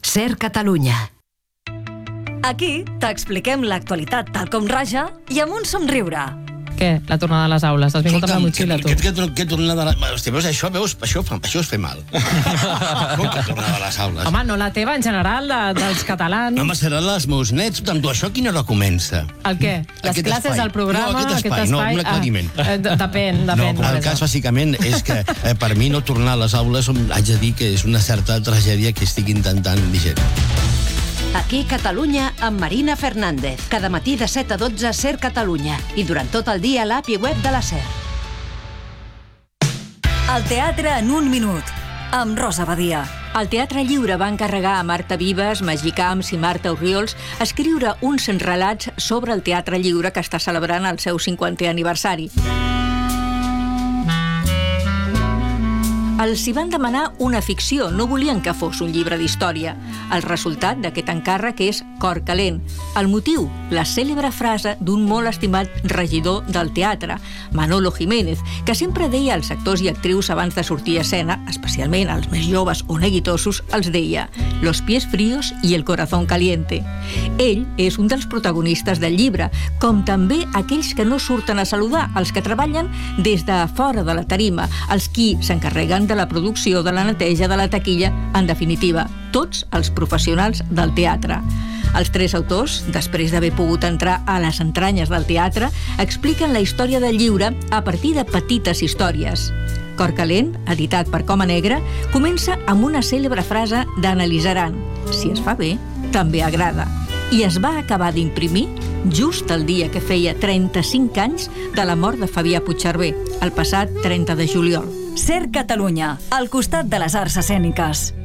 Ser Catalunya. Aquí t'expliquem l'actualitat tal com raja i amb un somriure. Què? La tornada a les aules. Has vingut amb la motxilla, tu? Què tornada a les... Hòstia, veus això? Això es fer mal. Com que tornada a les aules? Home, no la teva, en general, dels catalans. No, seran els meus nets. Amb tu, això a quina hora comença? El què? Les classes, el programa? No, aquest espai. No, un aclariment. Depèn. No, el cas, bàsicament, és que per mi no tornar a les aules haig de dir que és una certa tragèdia que estic intentant digerir. Aquí Catalunya amb Marina Fernández. Cada matí de 7 a 12 Ser Catalunya. I durant tot el dia a l'app i web de la SER. El teatre en un minut, amb Rosa Badia. El Teatre Lliure va encarregar a Marta Vives, Magí Camps i Marta Orriols escriure uns relats sobre el Teatre Lliure que està celebrant el seu 50è aniversari. Els hi van demanar una ficció, no volien que fos un llibre d'història. El resultat d'aquest encàrrec és Cor calent. El motiu, la cèlebre frase d'un molt estimat regidor del teatre, Manolo Jiménez, que sempre deia als actors i actrius abans de sortir a escena, especialment als més joves o neguitosos, els deia «Los pies fríos y el corazón caliente». Ell és un dels protagonistes del llibre, com també aquells que no surten a saludar, els que treballen des de fora de la tarima, els qui s'encarreguen de la producció, de la neteja, de la taquilla, en definitiva, tots els professionals del teatre. Els tres autors, després d'haver pogut entrar a les entranyes del teatre, expliquen la història del lliure a partir de petites històries. Cor calent, editat per Coma Negra, comença amb una cèlebre frase d'Anna Lizaran: «Si es fa bé, també agrada». I es va acabar d'imprimir just el dia que feia 35 anys de la mort de Fabià Puigcerver, el passat 30 de juliol. Ser Catalunya, al costat de les arts escèniques.